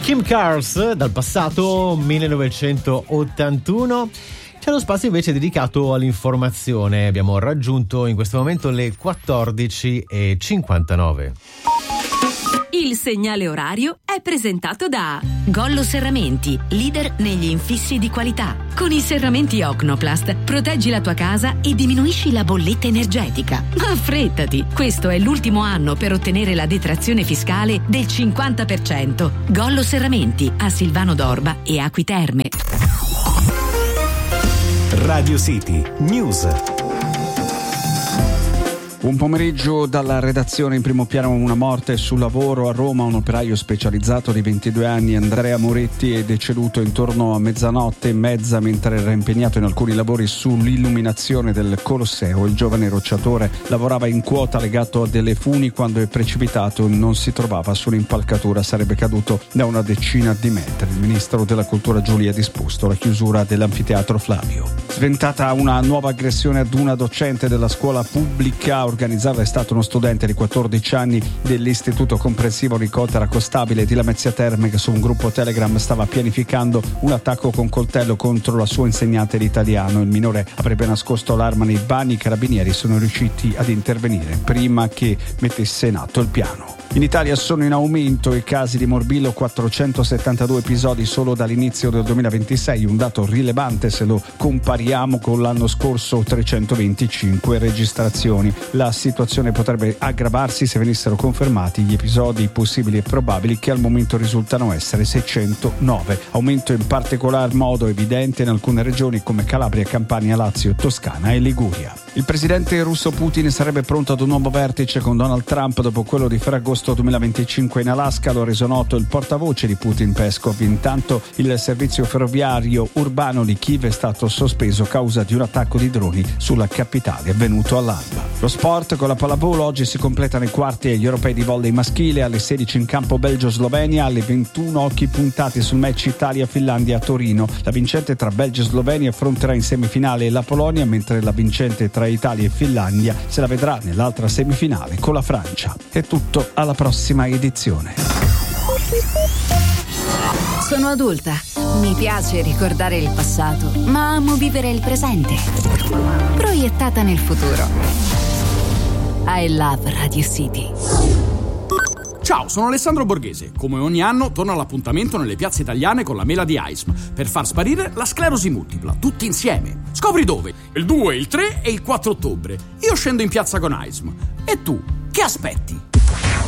Kim Carnes dal passato 1981. C'è lo spazio invece dedicato all'informazione. Abbiamo raggiunto in questo momento le 14:59. Il segnale orario è presentato da Gollo Serramenti, leader negli infissi di qualità. Con i serramenti Ocnoplast proteggi la tua casa e diminuisci la bolletta energetica. Ma affrettati, questo è l'ultimo anno per ottenere la detrazione fiscale del 50%. Gollo Serramenti a Silvano d'Orba e Acqui Terme. Radio City News. Un pomeriggio dalla redazione. In primo piano una morte sul lavoro a Roma. Un operaio specializzato di 22 anni, Andrea Moretti, è deceduto intorno a mezzanotte e mezza mentre era impegnato in alcuni lavori sull'illuminazione del Colosseo. Il giovane rocciatore lavorava in quota legato a delle funi quando è precipitato. Non si trovava sull'impalcatura, sarebbe caduto da una decina di metri. Il ministro della Cultura Giulia ha disposto la chiusura dell'anfiteatro Flavio. Sventata una nuova aggressione ad una docente della scuola pubblica. Organizzava è stato uno studente di 14 anni dell'Istituto Comprensivo Nicotera Costabile di Lamezia Terme, che su un gruppo Telegram stava pianificando un attacco con coltello contro la sua insegnante di italiano. Il minore avrebbe nascosto l'arma nei bagni. I carabinieri sono riusciti ad intervenire prima che mettesse in atto il piano. In Italia sono in aumento i casi di morbillo, 472 episodi solo dall'inizio del 2026, un dato rilevante se lo compariamo con l'anno scorso, 325 registrazioni. La situazione potrebbe aggravarsi se venissero confermati gli episodi possibili e probabili, che al momento risultano essere 609. Aumento in particolar modo evidente in alcune regioni come Calabria, Campania, Lazio, Toscana e Liguria. Il presidente russo Putin sarebbe pronto ad un nuovo vertice con Donald Trump dopo quello di Ferragosto 2025 in Alaska. Lo ha reso noto il portavoce di Putin, Peskov. Intanto il servizio ferroviario urbano di Kiev è stato sospeso a causa di un attacco di droni sulla capitale avvenuto all'alba. Lo sport con la pallavolo. Oggi si completano i quarti agli europei di volley maschile. Alle 16 in campo Belgio-Slovenia. Alle 21 occhi puntati sul match Italia-Finlandia a Torino. La vincente tra Belgio e Slovenia affronterà in semifinale la Polonia, mentre la vincente tra Italia e Finlandia se la vedrà nell'altra semifinale con la Francia. È tutto, alla prossima edizione. Sono adulta. Mi piace ricordare il passato, ma amo vivere il presente. Proiettata nel futuro. I love Radio City. Ciao, sono Alessandro Borghese. Come ogni anno torna l'appuntamento nelle piazze italiane con la mela di AISM per far sparire la sclerosi multipla, tutti insieme. Scopri dove? Il 2, il 3 e il 4 ottobre. Io scendo in piazza con AISM. E tu, che aspetti?